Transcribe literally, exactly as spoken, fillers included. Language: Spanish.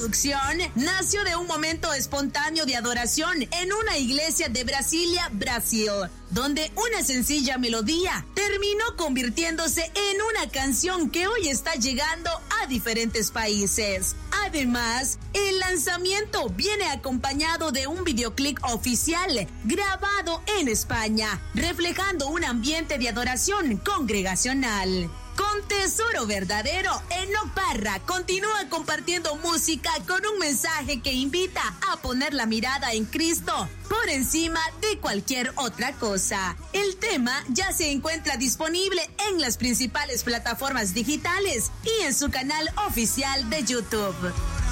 producción nació de un momento espontáneo de adoración en una iglesia de Brasilia, Brasil, donde una sencilla melodía terminó convirtiéndose en una canción que hoy está llegando a diferentes países. Además, el lanzamiento viene acompañado de un videoclip oficial grabado en España, reflejando un ambiente de adoración congregacional. Con Tesoro Verdadero, Enoc Parra continúa compartiendo música con un mensaje que invita a poner la mirada en Cristo por encima de cualquier otra cosa. El tema ya se encuentra disponible en las principales plataformas digitales y en su canal oficial de YouTube.